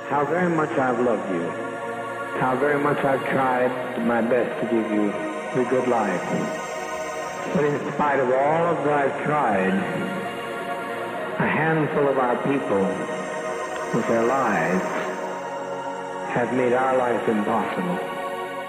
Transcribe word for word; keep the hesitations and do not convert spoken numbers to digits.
how very much I've loved you, how very much I've tried my best to give you the good life. But in spite of all of that I've tried, a handful of our people with their lies have made our life impossible.